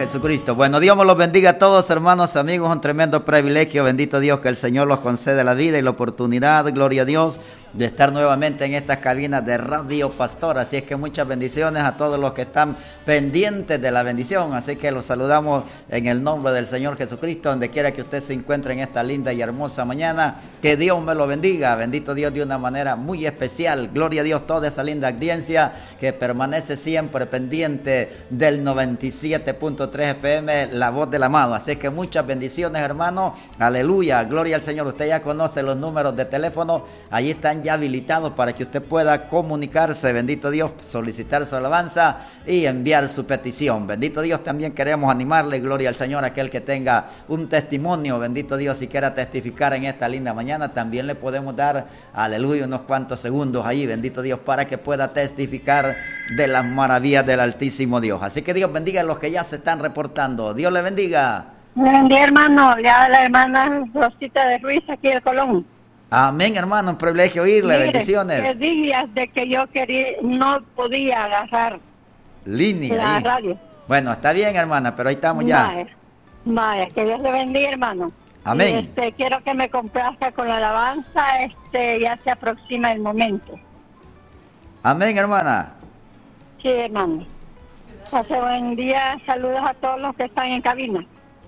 Jesucristo. Bueno, Dios me los bendiga a todos, hermanos, amigos. Un tremendo privilegio. Bendito Dios que el Señor los concede la vida y la oportunidad, gloria a Dios, de estar nuevamente en estas cabinas de Radio Pastor. Así es que muchas bendiciones a todos los que están pendientes de la bendición. Así que los saludamos en el nombre del Señor Jesucristo, donde quiera que usted se encuentre en esta linda y hermosa mañana. Que Dios me lo bendiga. Bendito Dios de una manera muy especial. Gloria a Dios, toda esa linda audiencia que permanece siempre pendiente del 97.3 FM, la voz del amado. Así que muchas bendiciones, hermano. Aleluya, gloria al Señor. Usted ya conoce los números de teléfono. Allí están ya habilitados para que usted pueda comunicarse, bendito Dios, solicitar su alabanza y enviar su petición. Bendito Dios, también queremos animarle, gloria al Señor, aquel que tenga un testimonio, bendito Dios, si quiera testificar en esta linda mañana, también le podemos dar, aleluya, unos cuantos segundos ahí, bendito Dios, para que pueda testificar de las maravillas del Altísimo Dios. Así que Dios bendiga a los que ya se están reportando. Dios le bendiga. Me bendiga, hermano. Le habla la hermana Rosita de Ruiz, aquí de Colón. Amén, hermano, un privilegio oírle. Mire, bendiciones. Que días de que yo no podía agarrar línea la ahí. Radio. Bueno, está bien, hermana, pero ahí estamos ya. Vaya, que Dios le bendiga, hermano. Amén. Y quiero que me complazca con la alabanza, ya se aproxima el momento. Amén, hermana. Sí, hermano. Pase buen día, saludos a todos los que están en cabina.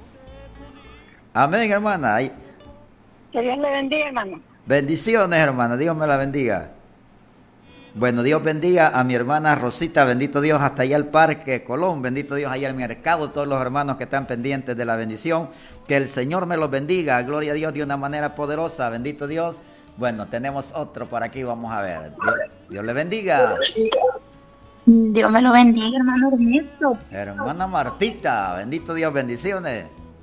Amén, hermana. Ahí. Que Dios le bendiga, hermano. Bendiciones, hermana. Dios me la bendiga. Bueno, Dios bendiga a mi hermana Rosita. Bendito Dios, hasta allá al Parque Colón. Bendito Dios, allá al mercado. Todos los hermanos que están pendientes de la bendición. Que el Señor me los bendiga. Gloria a Dios de una manera poderosa. Bendito Dios. Bueno, tenemos otro por aquí. Vamos a ver. Dios le bendiga. Dios me lo bendiga, hermano Ernesto. Hermana Martita. Bendito Dios, bendiciones.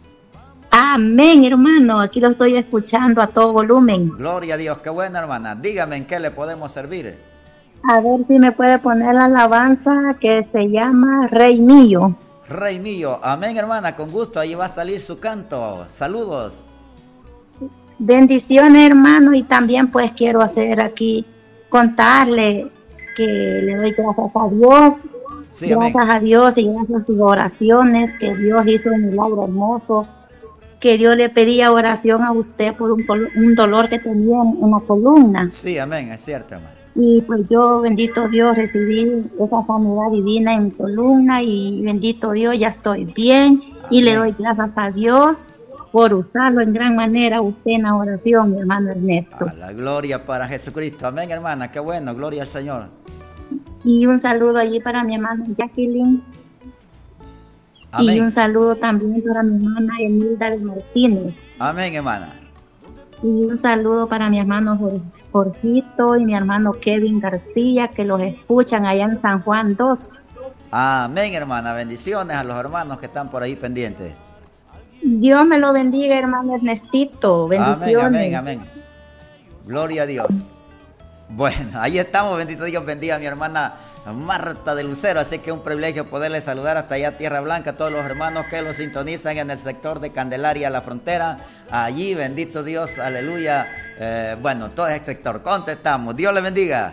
Amén, hermano. Aquí lo estoy escuchando a todo volumen. Gloria a Dios, qué buena, hermana. Dígame en qué le podemos servir. A ver si me puede poner la alabanza que se llama Rey Mío. Rey Mío. Amén, hermana, con gusto. Ahí va a salir su canto. Saludos. Bendiciones, hermano. Y también pues quiero hacer aquí, contarle que le doy gracias a Dios. Sí, gracias amén. A Dios y gracias a sus oraciones, que Dios hizo un milagro hermoso. Que Dios le pedía oración a usted por un dolor que tenía en la columna. Sí, amén, es cierto, hermano. Y pues yo, bendito Dios, recibí esa sanidad divina en mi columna y bendito Dios, ya estoy bien. Amén. Y le doy gracias a Dios por usarlo en gran manera usted en la oración, mi hermano Ernesto. A la gloria para Jesucristo. Amén, hermana, qué bueno, gloria al Señor. Y un saludo allí para mi hermana Jacqueline. Amén. Y un saludo también para mi hermana Emilda Martínez. Amén, hermana. Y un saludo para mi hermano Jorgito y mi hermano Kevin García, que los escuchan allá en San Juan 2. Amén, hermana. Bendiciones a los hermanos que están por ahí pendientes. Dios me lo bendiga, hermano Ernestito. Bendiciones. Amén, amén, amén. Gloria a Dios. Bueno, ahí estamos. Bendito Dios bendiga a mi hermana Marta de Lucero, así que un privilegio poderle saludar hasta allá Tierra Blanca, a todos los hermanos que lo sintonizan en el sector de Candelaria, la frontera, allí, bendito Dios, aleluya, bueno, todo ese sector, contestamos, Dios le bendiga.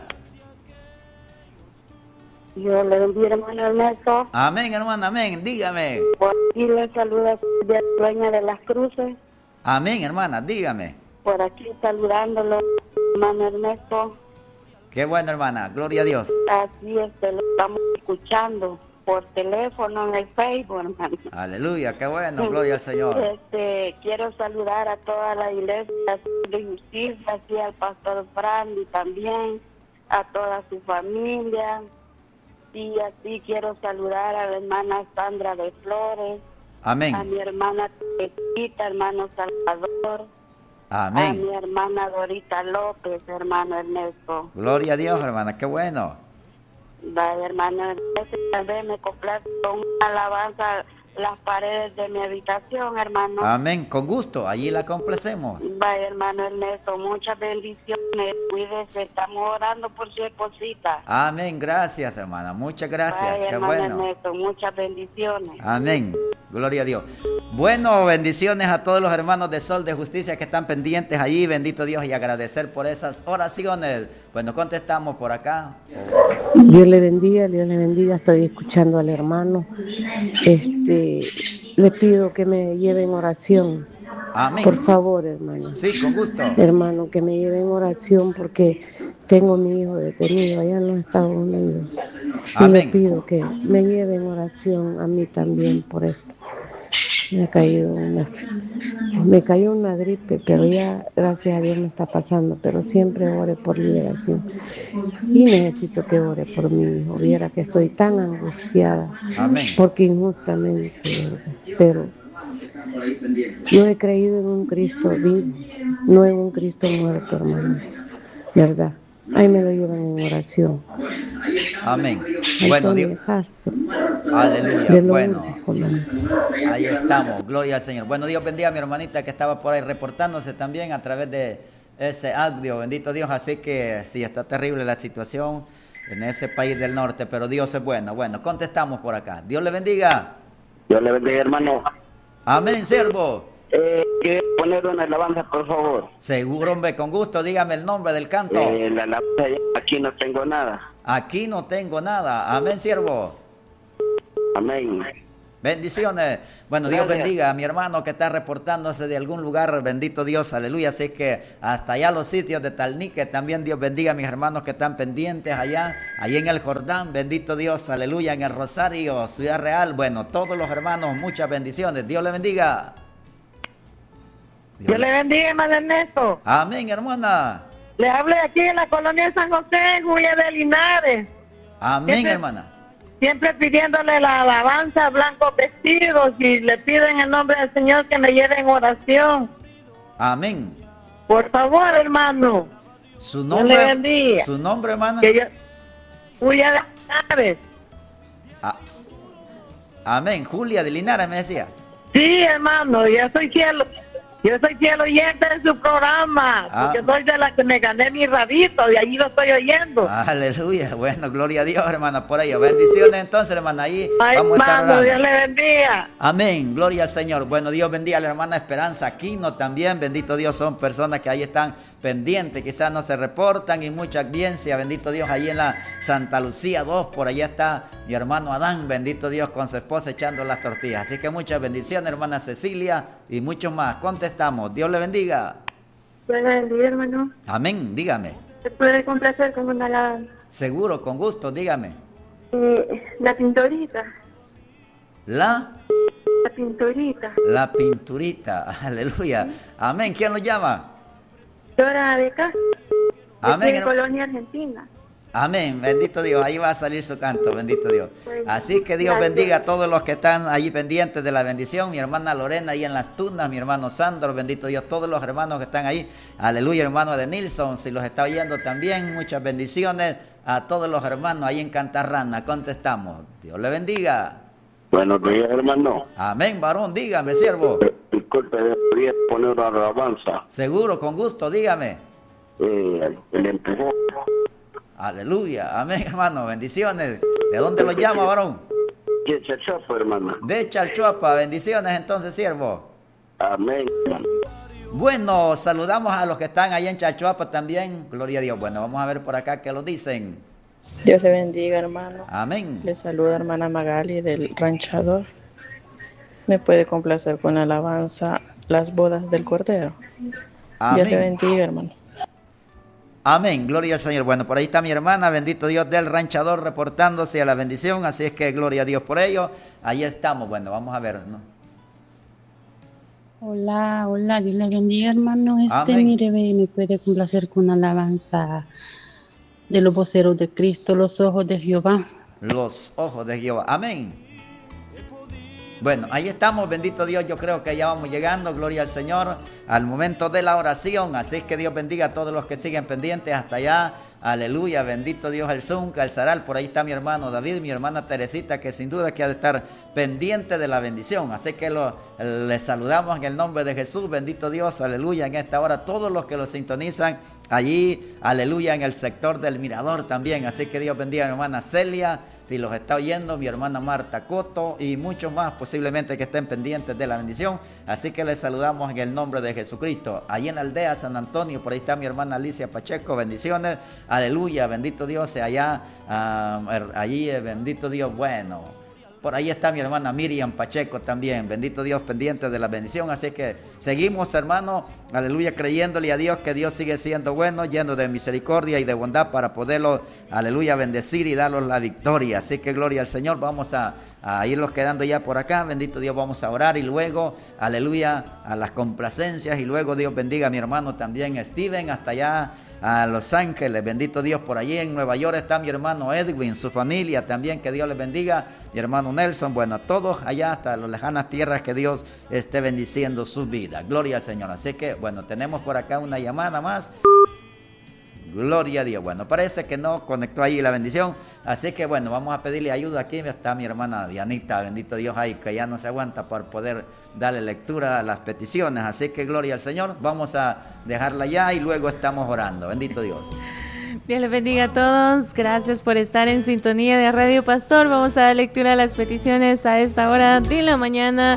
Dios le bendiga, hermano Ernesto. Amén, hermana, amén, dígame. Por aquí le saluda de Dueña de las Cruces. Amén, hermana, dígame. Por aquí saludándolo, hermano Ernesto. Qué bueno, hermana, gloria a Dios. Así es, lo estamos escuchando por teléfono en el Facebook, hermano. Aleluya, qué bueno, gloria al Señor. Quiero saludar a toda la iglesia de Justicia, así al pastor Brandy también, a toda su familia. Y así quiero saludar a la hermana Sandra de Flores. Amén. A mi hermana Teresita, hermano Salvador. Amén. A mi hermana Dorita López, hermano Ernesto. Gloria a Dios, hermana, qué bueno. Vaya, hermano Ernesto, tal vez me complace con una alabanza las paredes de mi habitación, hermano. Amén, con gusto, allí la complacemos. Vaya, hermano Ernesto, muchas bendiciones, cuídese, estamos orando por su esposita. Amén, gracias, hermana, muchas gracias. Vaya, qué hermano bueno. Ernesto, muchas bendiciones. Amén. Gloria a Dios. Bueno, bendiciones a todos los hermanos de Sol de Justicia que están pendientes allí, bendito Dios, y agradecer por esas oraciones. Bueno, contestamos por acá. Dios le bendiga, estoy escuchando al hermano. Le pido que me lleve en oración. Amén. Por favor, hermano. Sí, con gusto. Hermano, que me lleve en oración porque tengo mi hijo detenido allá en los Estados Unidos. Amén. Y le pido que me lleve en oración a mí también por esto. Me cayó una gripe, pero ya, gracias a Dios, me está pasando. Pero siempre ore por liberación. Y necesito que ore por mi hijo. Viera que estoy tan angustiada. Amén. Porque injustamente, pero yo he creído en un Cristo vivo, no en un Cristo muerto, hermano. ¿Verdad? Ahí me lo llevan en oración. Amén. Bueno, Dios. Aleluya. Bueno, ahí estamos. Gloria al Señor. Bueno, Dios bendiga a mi hermanita que estaba por ahí reportándose también a través de ese audio. Bendito Dios. Así que sí, está terrible la situación en ese país del norte, pero Dios es bueno. Bueno, contestamos por acá. Dios le bendiga. Dios le bendiga, hermano. Amén, siervo. ¿Quiere poner una alabanza, por favor? Seguro, hombre, con gusto. Dígame el nombre del canto. La alabanza, aquí no tengo nada. Aquí no tengo nada. Amén, siervo. Amén. Bendiciones. Bueno, Gracias. Dios bendiga a mi hermano que está reportándose de algún lugar. Bendito Dios, aleluya. Así que hasta allá los sitios de Talnique, también Dios bendiga a mis hermanos que están pendientes allá en el Jordán. Bendito Dios, aleluya. En el Rosario, Ciudad Real. Bueno, todos los hermanos, muchas bendiciones. Dios le bendiga. Dios le bendiga, hermano Ernesto. Amén, hermana. Le hablo aquí en la colonia de San José, Julia de Linares. Amén, hermana. Siempre pidiéndole la alabanza, blancos vestidos, y le pido en el nombre del Señor que me lleve en oración. Amén. Por favor, hermano. Su nombre, Dios le bendiga. Su nombre, hermana. Julia de Linares. Amén. Julia de Linares me decía. Sí, hermano, yo soy fiel oyente de su programa, porque soy de la que me gané mi rabito y allí lo estoy oyendo. Aleluya, bueno, gloria a Dios, hermana, por ello. Bendiciones entonces, hermana, ahí ay, vamos a estar hermano, orando. Dios le bendiga. Amén, gloria al Señor. Bueno, Dios bendiga a la hermana Esperanza Aquino también, bendito Dios, son personas que ahí están pendientes, quizás no se reportan y mucha audiencia, bendito Dios, ahí en la Santa Lucía 2, por allá está mi hermano Adán, bendito Dios, con su esposa echando las tortillas. Así que muchas bendiciones, hermana Cecilia, y muchos más. Contestamos, Dios le bendiga. Dios le bendiga, hermano. Amén, dígame. ¿Se puede complacer con una alabanza? Seguro, con gusto, dígame. La pinturita. La pinturita. La pinturita, aleluya. Amén, ¿quién lo llama? Dora de Castro. Amén. De Colonia, Argentina. Amén, bendito Dios, ahí va a salir su canto, bendito Dios. Así que Dios bendiga a todos los que están allí pendientes de la bendición, mi hermana Lorena ahí en Las Tunas, mi hermano Sandro, bendito Dios, todos los hermanos que están ahí, aleluya, hermano de Nilsson, si los está oyendo también, muchas bendiciones a todos los hermanos ahí en Cantarrana, contestamos, Dios le bendiga. Buenos días, hermano. Amén, varón, dígame, siervo. Disculpe, debería poner una alabanza. Seguro, con gusto, dígame. El empujón. Aleluya, amén, hermano, bendiciones. ¿De dónde lo llama, varón? De Chalchuapa, hermano. De Chalchuapa, bendiciones entonces, siervo. Amén, hermano. Bueno, saludamos a los que están ahí en Chalchuapa también, gloria a Dios. Bueno, vamos a ver por acá qué lo dicen. Dios le bendiga, hermano. Amén. Le saluda hermana Magali del Ranchador. ¿Me puede complacer con la alabanza Las bodas del Cordero? Amén. Dios le bendiga, hermano. Amén, gloria al Señor. Bueno, por ahí está mi hermana, bendito Dios del Ranchador, reportándose a la bendición, así es que gloria a Dios por ello. Ahí estamos, bueno, vamos a ver, ¿no? Hola, Dios le bendiga, hermano. Amén. Mire, me puede complacer con una alabanza de los voceros de Cristo, los ojos de Jehová. Los ojos de Jehová, amén. Bueno, ahí estamos, bendito Dios, yo creo que ya vamos llegando, gloria al Señor, al momento de la oración, así es que Dios bendiga a todos los que siguen pendientes hasta allá, aleluya, bendito Dios el Zunca, el Zaral, por ahí está mi hermano David, mi hermana Teresita, que sin duda que ha de estar pendiente de la bendición, así que les saludamos en el nombre de Jesús, bendito Dios, aleluya, en esta hora, todos los que lo sintonizan allí, aleluya, en el sector del Mirador también, así que Dios bendiga a mi hermana Celia, si los está oyendo, mi hermana Marta Coto y muchos más posiblemente que estén pendientes de la bendición. Así que les saludamos en el nombre de Jesucristo. Allí en la aldea San Antonio, por ahí está mi hermana Alicia Pacheco, bendiciones, aleluya, bendito Dios, allá, allí, bendito Dios, bueno. Por ahí está mi hermana Miriam Pacheco también, bendito Dios, pendiente de la bendición. Así que seguimos, hermano, aleluya, creyéndole a Dios que Dios sigue siendo bueno, lleno de misericordia y de bondad para poderlo, aleluya, bendecir y darlos la victoria. Así que gloria al Señor, vamos a irlos quedando ya por acá, bendito Dios, vamos a orar y luego, aleluya, a las complacencias y luego Dios bendiga a mi hermano también Steven, hasta allá a Los Ángeles, bendito Dios, por allí en Nueva York está mi hermano Edwin, su familia también, que Dios les bendiga, mi hermano Nelson, bueno, a todos allá hasta las lejanas tierras, que Dios esté bendiciendo su vida, gloria al Señor. Así que, bueno, tenemos por acá una llamada más. Gloria a Dios. Bueno, parece que no conectó ahí la bendición. Así que bueno, vamos a pedirle ayuda. Aquí está mi hermana Dianita, bendito Dios, ahí que ya no se aguanta por poder darle lectura a las peticiones. Así que gloria al Señor. Vamos a dejarla ya y luego estamos orando. Bendito Dios. Dios les bendiga a todos. Gracias por estar en sintonía de Radio Pastor. Vamos a dar lectura a las peticiones a esta hora de la mañana,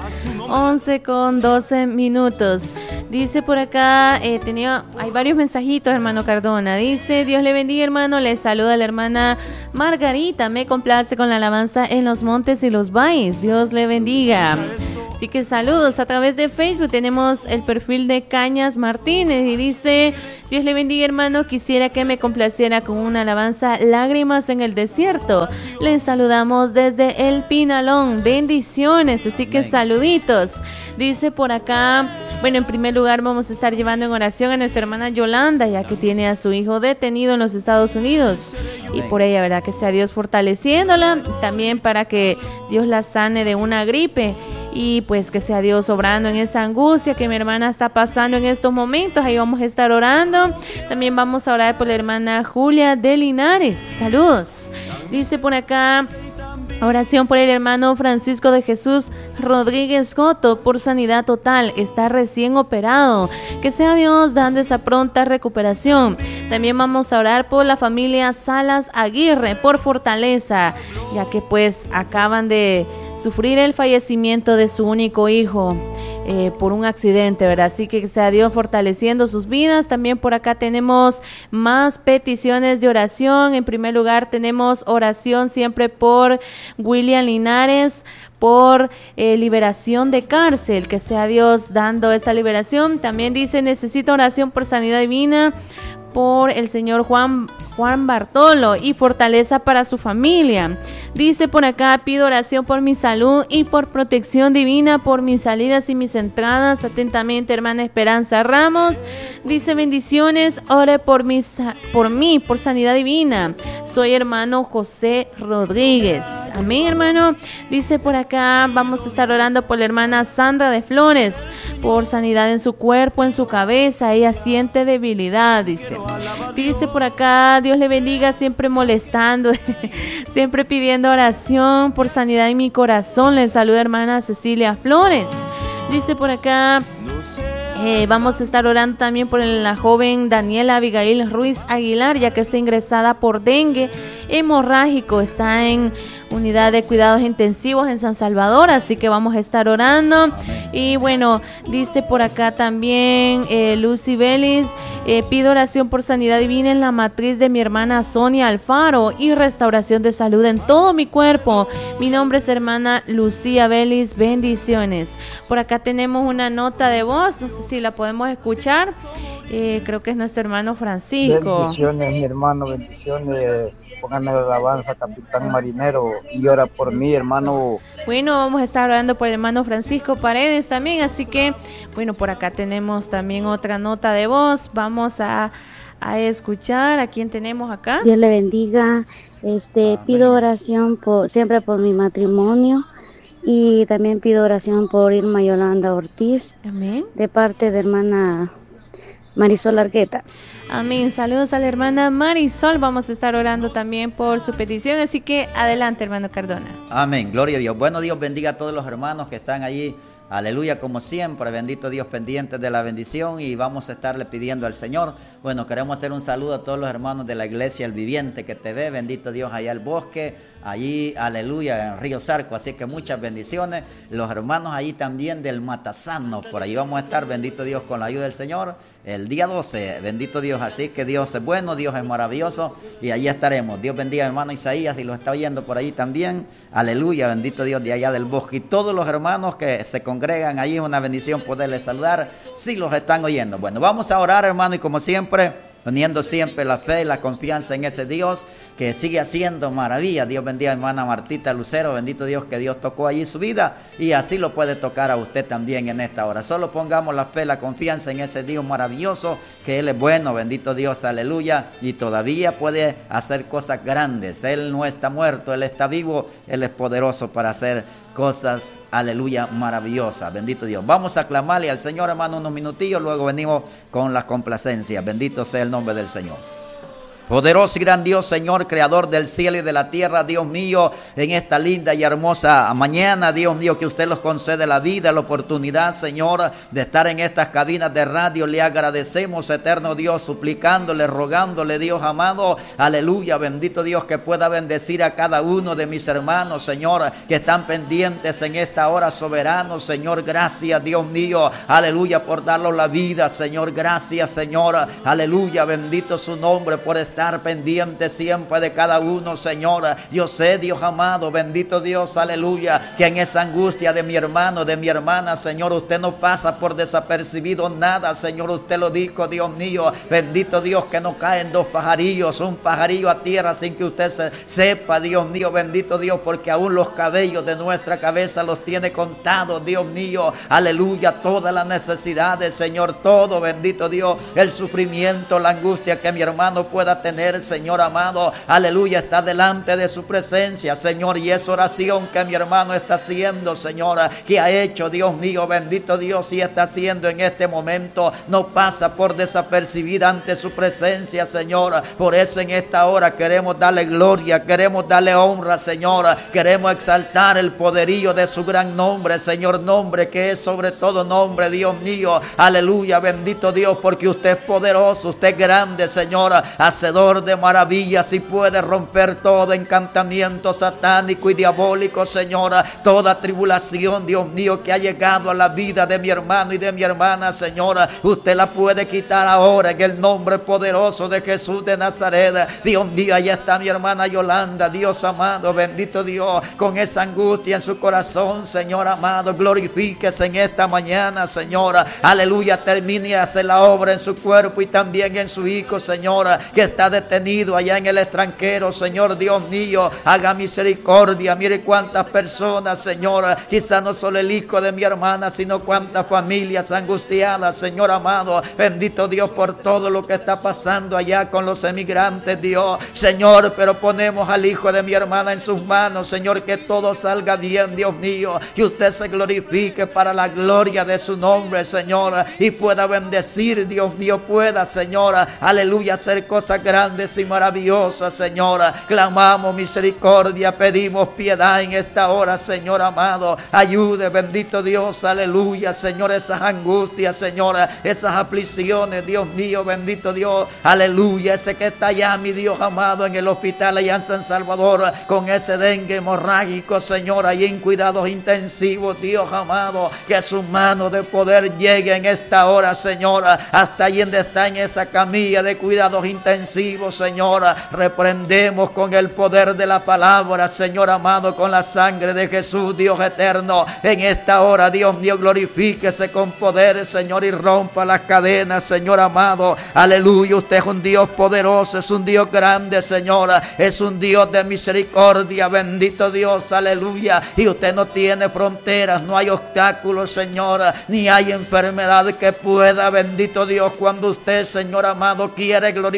11:12. Dice por acá, hay varios mensajitos, hermano Cardona. Dice, Dios le bendiga, hermano. Le saluda la hermana Margarita. Me complace con la alabanza en los montes y los valles. Dios le bendiga. Así que saludos. A través de Facebook tenemos el perfil de Cañas Martínez y dice, Dios le bendiga, hermano, quisiera que me complaciera con una alabanza, Lágrimas en el Desierto. Les saludamos desde El Pinalón, bendiciones, así que saluditos. Dice por acá, bueno, en primer lugar vamos a estar llevando en oración a nuestra hermana Yolanda, ya que tiene a su hijo detenido en los Estados Unidos. Y por ella, ¿verdad? Que sea Dios fortaleciéndola, también para que Dios la sane de una gripe. Y pues que sea Dios obrando en esa angustia que mi hermana está pasando en estos momentos. Ahí vamos a estar orando. También vamos a orar por la hermana Julia de Linares. Saludos. Dice por acá, oración por el hermano Francisco de Jesús Rodríguez Coto por sanidad total. Está recién operado. Que sea Dios dando esa pronta recuperación. También vamos a orar por la familia Salas Aguirre por fortaleza, ya que pues acaban de sufrir el fallecimiento de su único hijo por un accidente, ¿verdad? Así que sea Dios fortaleciendo sus vidas. También por acá tenemos más peticiones de oración. En primer lugar tenemos oración siempre por William Linares, por liberación de cárcel, que sea Dios dando esa liberación. También dice, necesita oración por sanidad divina por el señor Juan Bartolo y fortaleza para su familia. Dice por acá, pido oración por mi salud y por protección divina por mis salidas y mis entradas. Atentamente, hermana Esperanza Ramos. Dice, bendiciones, ore por mí, por sanidad divina. Soy hermano José Rodríguez. Amén, hermano. Dice por acá, vamos a estar orando por la hermana Sandra de Flores, por sanidad en su cuerpo, en su cabeza. Ella siente debilidad, dice. Dice por acá, Dios le bendiga, siempre molestando, siempre pidiendo oración por sanidad en mi corazón. Le saluda hermana Cecilia Flores. Dice por acá, vamos a estar orando también por la joven Daniela Abigail Ruiz Aguilar, ya que está ingresada por dengue hemorrágico, está en unidad de cuidados intensivos en San Salvador, así que vamos a estar orando. Y bueno, dice por acá también Lucy Vélez, pido oración por sanidad divina en la matriz de mi hermana Sonia Alfaro y restauración de salud en todo mi cuerpo. Mi nombre es hermana Lucía Vélez, bendiciones. Por acá tenemos una nota de voz, no sé si la podemos escuchar. Creo que es nuestro hermano Francisco. Bendiciones, mi hermano, bendiciones. Pónganme la alabanza, Capitán Marinero, y ora por mí, hermano. Bueno, vamos a estar orando por el hermano Francisco Paredes también, así que, bueno, por acá tenemos también otra nota de voz. Vamos a escuchar a quién tenemos acá. Dios le bendiga. Pido oración siempre por mi matrimonio. Y también pido oración por Irma Yolanda Ortiz. Amén. De parte de hermana Marisol Argueta. Amén. Saludos a la hermana Marisol. Vamos a estar orando también por su petición. Así que adelante, hermano Cardona. Amén. Gloria a Dios. Bueno, Dios bendiga a todos los hermanos que están allí aleluya, como siempre, bendito Dios, pendientes de la bendición, y vamos a estarle pidiendo al Señor. Bueno, queremos hacer un saludo a todos los hermanos de la iglesia El Viviente que te ve, bendito Dios, allá al bosque, allí, aleluya, en Río Zarco, así que muchas bendiciones. Los hermanos allí también del Matasano, por ahí vamos a estar, bendito Dios, con la ayuda del Señor, el día 12, bendito Dios, así que Dios es bueno, Dios es maravilloso, y allí estaremos. Dios bendiga a hermano Isaías, y lo está oyendo por ahí también, aleluya, bendito Dios, de allá del bosque, y todos los hermanos que se congregan allí, es una bendición poderles saludar, si los están oyendo. Bueno, vamos a orar, hermano, y como siempre, poniendo siempre la fe y la confianza en ese Dios que sigue haciendo maravillas. Dios bendiga a hermana Martita Lucero, bendito Dios que Dios tocó allí su vida, y así lo puede tocar a usted también en esta hora. Solo pongamos la fe y la confianza en ese Dios maravilloso, que Él es bueno, bendito Dios, aleluya, y todavía puede hacer cosas grandes. Él no está muerto, Él está vivo, Él es poderoso para hacer cosas, aleluya, maravillosas, bendito Dios. Vamos a clamarle al Señor, hermano, unos minutillos, luego venimos con las complacencias. Bendito sea el nombre del Señor. Poderoso y gran Dios, Señor, creador del cielo y de la tierra, Dios mío, en esta linda y hermosa mañana, Dios mío, que usted nos concede la vida, la oportunidad, Señor, de estar en estas cabinas de radio. Le agradecemos, eterno Dios, suplicándole, rogándole, Dios amado, aleluya, bendito Dios, que pueda bendecir a cada uno de mis hermanos, Señor, que están pendientes en esta hora, soberano, Señor. Gracias, Dios mío, aleluya, por darnos la vida, Señor. Gracias, Señor, aleluya, bendito su nombre, por estar pendiente siempre de cada uno, Señor. Yo sé, Dios amado, bendito Dios, aleluya, que en esa angustia de mi hermano, de mi hermana, Señor, usted no pasa por desapercibido nada, Señor. Usted lo dijo, Dios mío, bendito Dios, que no caen dos pajarillos, un pajarillo a tierra sin que usted sepa, Dios mío, bendito Dios, porque aún los cabellos de nuestra cabeza los tiene contados, Dios mío, aleluya. Todas las necesidades, Señor, todo, bendito Dios, el sufrimiento, la angustia que mi hermano pueda tener, Señor amado, aleluya, está delante de su presencia, Señor, y esa oración que mi hermano está haciendo, Señor, que ha hecho, Dios mío, bendito Dios, y está haciendo en este momento, no pasa por desapercibida ante su presencia, Señor. Por eso en esta hora queremos darle gloria, queremos darle honra, Señor, queremos exaltar el poderío de su gran nombre, Señor, nombre que es sobre todo nombre, Dios mío, aleluya, bendito Dios, porque usted es poderoso, usted es grande, Señor, hacedor de maravillas, y puede romper todo encantamiento satánico y diabólico, Señor. Toda tribulación, Dios mío, que ha llegado a la vida de mi hermano y de mi hermana, Señor, usted la puede quitar ahora en el nombre poderoso de Jesús de Nazaret. Dios mío, allá está mi hermana Yolanda, Dios amado, bendito Dios, con esa angustia en su corazón, Señor amado, glorifíquese en esta mañana, Señor, aleluya. Termine y hace la obra en su cuerpo y también en su hijo, Señor, que está detenido allá en el extranjero, Señor, Dios mío, haga misericordia. Mire cuántas personas, Señor, quizá no solo el hijo de mi hermana, sino cuántas familias angustiadas, Señor amado, bendito Dios, por todo lo que está pasando allá con los emigrantes, Dios, Señor, pero ponemos al hijo de mi hermana en sus manos, Señor, que todo salga bien, Dios mío, que usted se glorifique para la gloria de su nombre, Señor, y pueda bendecir, Dios mío, pueda, Señor, aleluya, hacer cosas grandes y maravillosas, Señor. Clamamos misericordia, pedimos piedad en esta hora, Señor amado. Ayude, bendito Dios, aleluya, Señor, esas angustias, Señor, esas aflicciones, Dios mío, bendito Dios, aleluya. Ese que está allá, mi Dios amado, en el hospital allá en San Salvador, con ese dengue hemorrágico, Señor, ahí en cuidados intensivos, Dios amado, que su mano de poder llegue en esta hora, Señor, hasta allí donde está en esa camilla de cuidados intensivos, Señor. Reprendemos con el poder de la palabra, Señor amado, con la sangre de Jesús, Dios eterno, en esta hora, Dios mío, glorifíquese con poder, Señor, y rompa las cadenas, Señor amado, aleluya. Usted es un Dios poderoso, es un Dios grande, Señor, es un Dios de misericordia, bendito Dios, aleluya. Y usted no tiene fronteras, no hay obstáculos, Señor, ni hay enfermedad que pueda, bendito Dios, cuando usted, Señor amado, quiere glorificar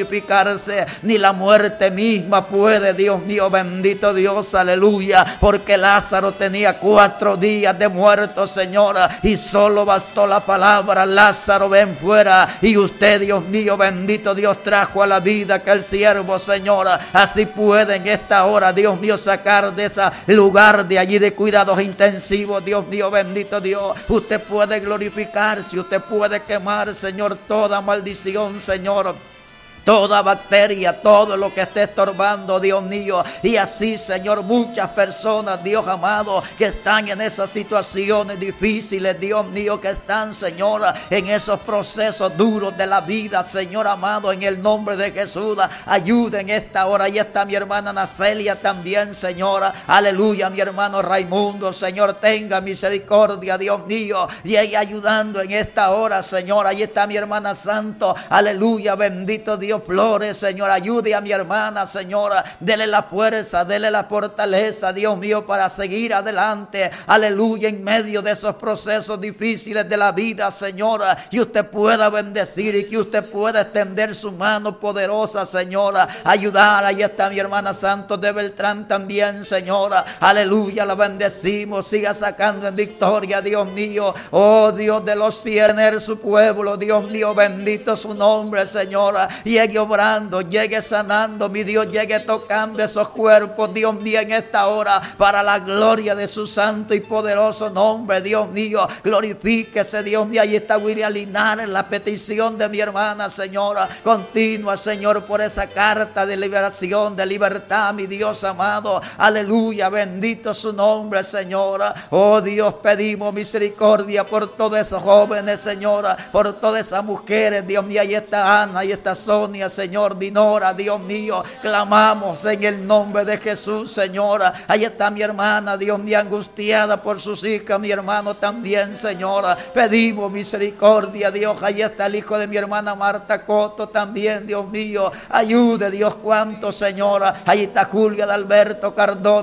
glorificarse, ni la muerte misma puede, Dios mío, bendito Dios, aleluya, porque Lázaro tenía 4 días de muerto, Señora, y solo bastó la palabra, Lázaro, ven fuera, y usted, Dios mío, bendito Dios, trajo a la vida aquel siervo, Señora. Así puede en esta hora, Dios mío, sacar de ese lugar de allí de cuidados intensivos, Dios mío, bendito Dios. Usted puede glorificarse, usted puede quemar, Señor, toda maldición, Señor, toda bacteria, todo lo que esté estorbando, Dios mío. Y así, Señor, muchas personas, Dios amado, que están en esas situaciones difíciles, Dios mío, que están, Señor, en esos procesos duros de la vida, Señor amado, en el nombre de Jesús, ayuda en esta hora. Ahí está mi hermana Nacelia también, Señora, aleluya, mi hermano Raimundo, Señor, tenga misericordia, Dios mío, y ella ayudando en esta hora, Señor. Ahí está mi hermana Santo, aleluya, bendito Dios, Flores, Señor, ayude a mi hermana, Señora, dele la fuerza, dele la fortaleza, Dios mío, para seguir adelante, aleluya, en medio de esos procesos difíciles de la vida, Señora, y usted pueda bendecir y que usted pueda extender su mano poderosa, Señora, ayudar. Ahí está mi hermana Santos de Beltrán también, Señora, aleluya, la bendecimos, siga sacando en victoria, Dios mío, oh Dios de los cielos, su pueblo, Dios mío, bendito su nombre, Señora, y llegue obrando, llegue sanando, mi Dios, llegue tocando esos cuerpos, Dios mío, en esta hora, para la gloria de su santo y poderoso nombre, Dios mío, glorifíquese, Dios mío. Ahí está William Linares, la petición de mi hermana, Señora, continua, Señor, por esa carta de liberación, de libertad, mi Dios amado, aleluya, bendito su nombre, Señora. Oh Dios, pedimos misericordia por todos esos jóvenes, Señora, por todas esas mujeres, Dios mío. Ahí está Ana, ahí está Sonia, Señor, Dinora, Dios mío, clamamos en el nombre de Jesús, Señora. Ahí está mi hermana, Dios mío, angustiada por sus hijas, mi hermano también, Señora, pedimos misericordia, Dios. Ahí está el hijo de mi hermana Marta Coto también, Dios mío, ayude, Dios, cuánto, Señora. Ahí está Julia de Alberto Cardona,